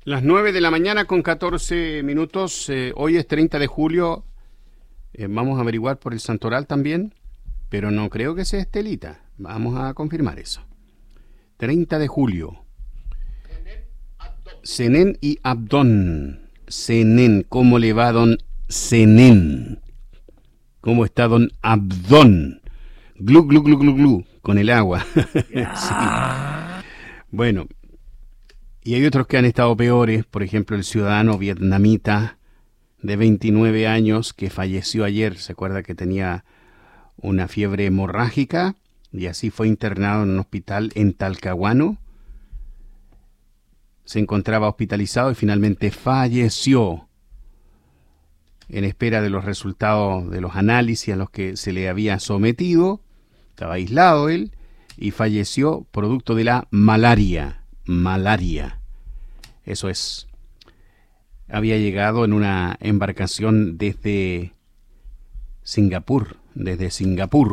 Las 9 de la mañana con 14 minutos. Hoy es 30 de julio. Vamos a averiguar por el Santoral también, pero no creo que sea Estelita. Vamos a confirmar eso. 30 de julio. Senén y Abdón. Senén, ¿cómo le va don Senén? ¿Cómo está don Abdón? Glu, glu, glu, glu, glu, con el agua. Sí. Bueno, y hay otros que han estado peores. Por ejemplo, el ciudadano vietnamita de 29 años que falleció ayer. ¿Se acuerda que tenía una fiebre hemorrágica? Y así fue internado en un hospital en Talcahuano. Se encontraba hospitalizado y finalmente falleció en espera de los resultados de los análisis a los que se le había sometido. Estaba aislado él y falleció producto de la malaria. Malaria. Eso es. Había llegado en una embarcación desde Singapur.